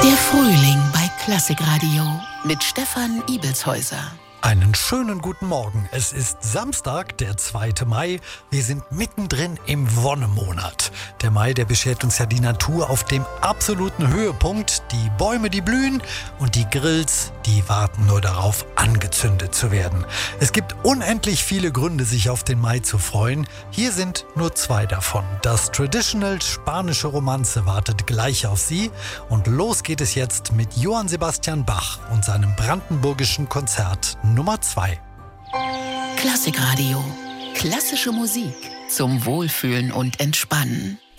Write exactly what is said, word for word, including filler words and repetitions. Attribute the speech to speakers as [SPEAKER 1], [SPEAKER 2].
[SPEAKER 1] Der Frühling bei Klassikradio mit Stefan Ibelshäuser.
[SPEAKER 2] Einen schönen guten Morgen. Es ist Samstag, der zweite Mai. Wir sind mittendrin im Wonnemonat. Der Mai, der beschert uns ja die Natur auf dem absoluten Höhepunkt. Die Bäume, die blühen und die Grills, die warten nur darauf, angezündet zu werden. Es gibt unendlich viele Gründe, sich auf den Mai zu freuen. Hier sind nur zwei davon. Das Traditional spanische Romanze wartet gleich auf Sie. Und los geht es jetzt mit Johann Sebastian Bach und seinem brandenburgischen Konzert Nummer zwei.
[SPEAKER 1] Klassikradio. Klassische Musik zum Wohlfühlen und Entspannen.